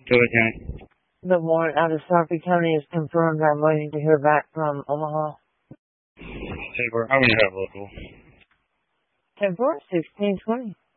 Taylor County. The warrant out of Sarpy County is confirmed. I'm waiting to hear back from Omaha. Taylor, how many have local? 10-4, 1620.